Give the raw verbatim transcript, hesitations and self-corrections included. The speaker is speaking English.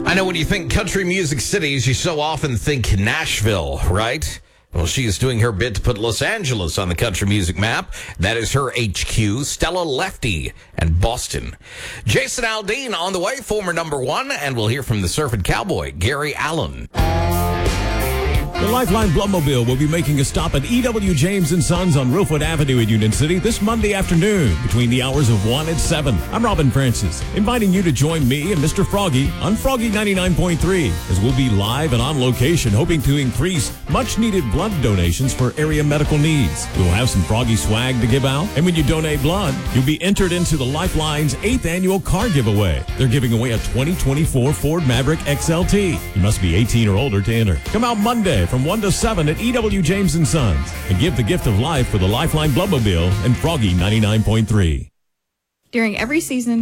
I know when you think country music cities, you so often think Nashville, right? Well, she is doing her bit to put Los Angeles on the country music map. That is her H Q, Stella Lefty, and Boston. Jason Aldean on the way, former number one, and we'll hear from the surfing cowboy, Gary Allen. The Lifeline Bloodmobile will be making a stop at E W James and Sons on Rosewood Avenue in Union City this Monday afternoon between the hours of one and seven. I'm Robin Francis, inviting you to join me and Mister Froggy on Froggy ninety-nine point three as we'll be live and on location hoping to increase much-needed blood donations for area medical needs. We'll have some Froggy swag to give out, and when you donate blood, you'll be entered into the Lifeline's eighth annual car giveaway. They're giving away a twenty twenty-four Ford Maverick X L T. You must be eighteen or older to enter. Come out Monday from one to seven at E W James and Sons and give the gift of life for the Lifeline Bloodmobile and Froggy ninety-nine point three. During every season,